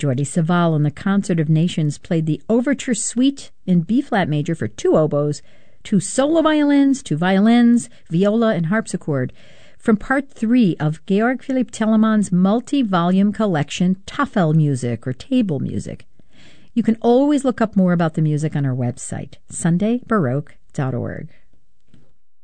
Jordi Savall and the Concert of Nations played the Overture Suite in B-flat major for 2 oboes, 2 solo violins, 2 violins, viola, and harpsichord from Part 3 of Georg Philipp Telemann's multi-volume collection Tafel Music, or Table Music. You can always look up more about the music on our website, sundaybaroque.org.